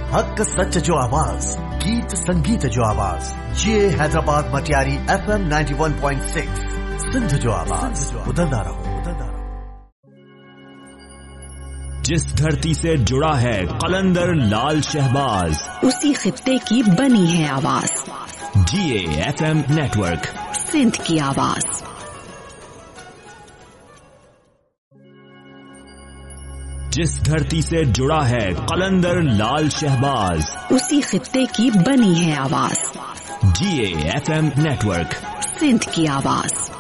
हक सच जो आवाज, गीत संगीत जो आवाज, ये हैदराबाद मटियारी FM 91.6 सिंध जो आवाज, उदंदा रहो। जिस धरती से जुड़ा है कलंदर लाल शहबाज, उसी खित्ते की बनी है आवाज। GAFM नेटवर्क, सिंध की आवाज। जिस धरती से जुड़ा है कलंदर लाल शहबाज, उसी खित्ते की बनी है आवाज। GAFM नेटवर्क, सिंध की आवाज।